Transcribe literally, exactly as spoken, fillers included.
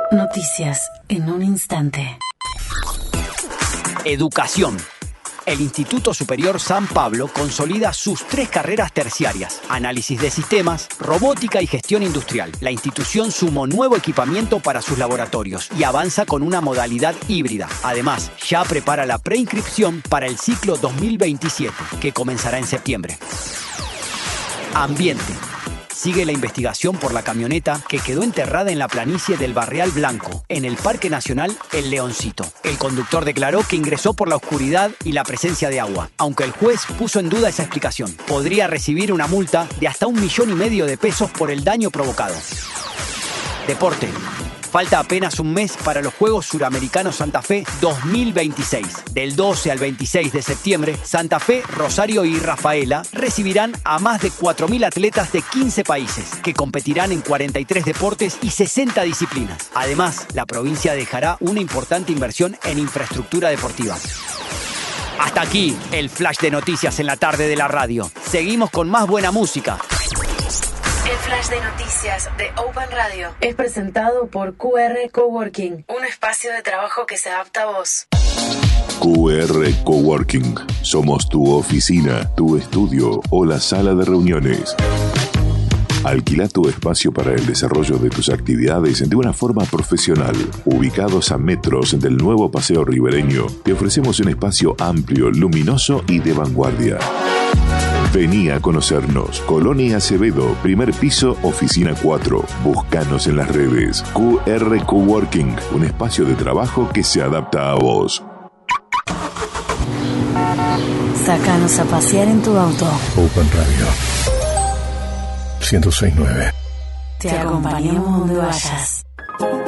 Noticias en un instante. Educación. El Instituto Superior San Pablo consolida sus tres carreras terciarias: análisis de sistemas, robótica y gestión industrial. La institución sumó nuevo equipamiento para sus laboratorios y avanza con una modalidad híbrida. Además, ya prepara la preinscripción para el ciclo dos mil veintisiete, que comenzará en septiembre. Ambiente. Sigue la investigación por la camioneta que quedó enterrada en la planicie del Barrial Blanco, en el Parque Nacional El Leoncito. El conductor declaró que ingresó por la oscuridad y la presencia de agua, aunque el juez puso en duda esa explicación. Podría recibir una multa de hasta un millón y medio de pesos por el daño provocado. Deporte. Falta apenas un mes para los Juegos Suramericanos Santa Fe dos mil veintiséis. Del doce al veintiséis de septiembre, Santa Fe, Rosario y Rafaela recibirán a más de cuatro mil atletas de quince países, que competirán en cuarenta y tres deportes y sesenta disciplinas. Además, la provincia dejará una importante inversión en infraestructura deportiva. Hasta aquí el flash de noticias en la tarde de la radio. Seguimos con más buena música. El flash de noticias de Open Radio es presentado por Q R Coworking, un espacio de trabajo que se adapta a vos. Q R Coworking. Somos tu oficina, tu estudio o la sala de reuniones. Alquila tu espacio para el desarrollo de tus actividades de una forma profesional. Ubicados a metros del nuevo Paseo Ribereño, te ofrecemos un espacio amplio, luminoso y de vanguardia. Vení a conocernos. Colonia Acevedo, primer piso, oficina cuatro. Búscanos en las redes. Q R Coworking, un espacio de trabajo que se adapta a vos. Sácanos a pasear en tu auto. Open Radio ciento seis punto nueve. Te acompañamos donde vayas.